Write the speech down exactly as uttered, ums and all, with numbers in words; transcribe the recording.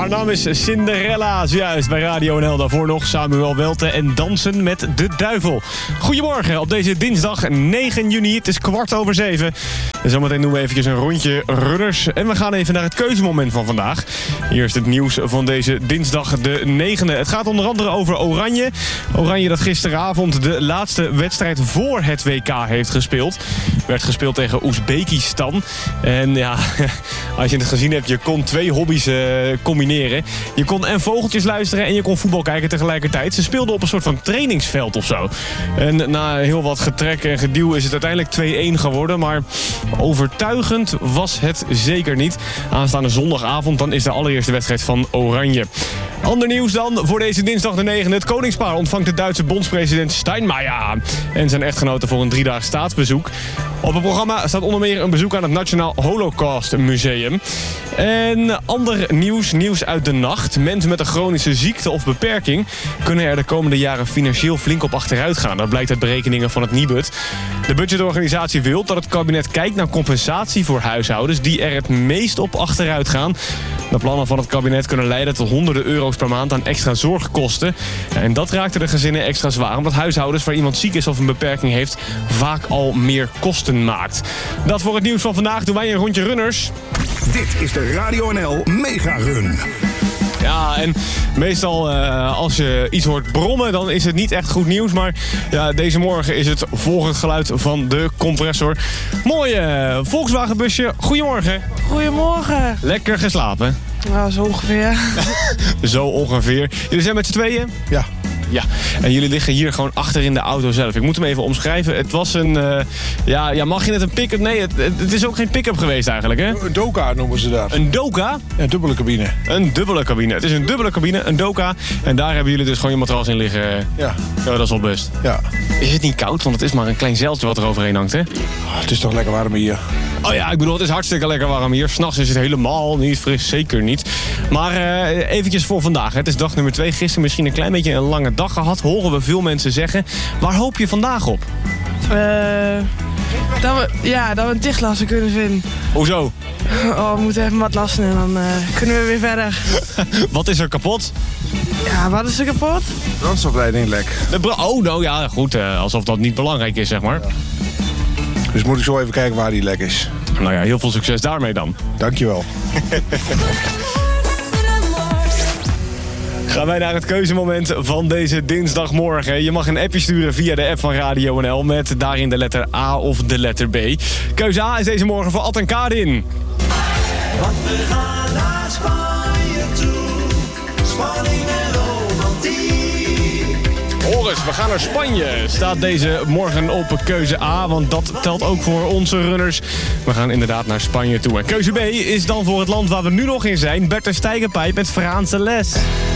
Haar naam is Cinderella, zojuist bij Radio N L. Daarvoor nog Samuel Welte en Dansen met de Duivel. Goedemorgen op deze dinsdag negen juni. Het is kwart over zeven. En zometeen doen we eventjes een rondje runners. En we gaan even naar het keuzemoment van vandaag. Hier is het nieuws van deze dinsdag de negende. Het gaat onder andere over Oranje. Oranje dat gisteravond de laatste wedstrijd voor het W K heeft gespeeld. Werd gespeeld tegen Oezbekistan. En ja, als je het gezien hebt, je kon twee hobby's uh, combineren. Je kon en vogeltjes luisteren en je kon voetbal kijken tegelijkertijd. Ze speelden op een soort van trainingsveld of zo. En na heel wat getrek en geduw is het uiteindelijk twee-een geworden. Maar overtuigend was het zeker niet. Aanstaande zondagavond dan is de allereerste wedstrijd van Oranje. Ander nieuws dan voor deze dinsdag de negende. Het koningspaar ontvangt de Duitse bondspresident Steinmeier en zijn echtgenote voor een driedaags staatsbezoek. Op het programma staat onder meer een bezoek aan het Nationaal Holocaust Museum. En ander nieuws, nieuws uit de nacht. Mensen met een chronische ziekte of beperking kunnen er de komende jaren financieel flink op achteruit gaan. Dat blijkt uit berekeningen van het Nibud. De budgetorganisatie wil dat het kabinet kijkt naar compensatie voor huishoudens die er het meest op achteruit gaan. De plannen van het kabinet kunnen leiden tot honderden euro's per maand aan extra zorgkosten. En dat raakte de gezinnen extra zwaar, omdat huishoudens waar iemand ziek is of een beperking heeft vaak al meer kosten maakt. Dat voor het nieuws van vandaag. Doen wij een rondje runners. Dit is de Radio N L Mega Run. Ja, en meestal uh, als je iets hoort brommen, dan is het niet echt goed nieuws. Maar ja, deze morgen is het volgend geluid van de compressor. Mooi uh, Volkswagenbusje. Goedemorgen. Goedemorgen. Lekker geslapen? Nou, zo ongeveer. Zo ongeveer. Jullie zijn met z'n tweeën? Ja. Ja, en jullie liggen hier gewoon achter in de auto zelf. Ik moet hem even omschrijven. Het was een, uh, ja, ja, mag je het een pick-up? Nee, het, het is ook geen pick-up geweest eigenlijk, hè? Een doka noemen ze dat. Een doka? Ja, een dubbele cabine. Een dubbele cabine. Het is een dubbele cabine, een doka. En daar hebben jullie dus gewoon je matras in liggen. Ja. Ja, dat is wel best. Ja. Is het niet koud? Want het is maar een klein zeiltje wat er overheen hangt, hè? Ah, het is toch lekker warm hier. Oh ja, ik bedoel, het is hartstikke lekker warm hier. 'S Nachts is het helemaal niet fris, zeker niet. Maar uh, eventjes voor vandaag. Hè. Het is dag nummer twee. Gisteren misschien een klein beetje een lange dag gehad. Horen we veel mensen zeggen. Waar hoop je vandaag op? Uh, dat, we, ja, dat we een dichtlassen kunnen vinden. Hoezo? Oh, we moeten even wat lassen en dan uh, kunnen we weer verder. Wat is er kapot? Ja, wat is er kapot? Brandstofleiding lek. De bra- oh, nou ja, goed. Uh, alsof dat niet belangrijk is, zeg maar. Dus moet ik zo even kijken waar die lek is. Nou ja, heel veel succes daarmee dan. Dankjewel. Gaan wij naar het keuzemoment van deze dinsdagmorgen. Je mag een appje sturen via de app van Radio N L met daarin de letter A of de letter B. Keuze A is deze morgen voor Ad en Karin. Want we gaan naar Spanje toe. Spanning en romantiek. Horus, we gaan naar Spanje. Staat deze morgen op keuze A, want dat telt ook voor onze runners. We gaan inderdaad naar Spanje toe. En keuze B is dan voor het land waar we nu nog in zijn. Bertha Steigenpijp met Franse les.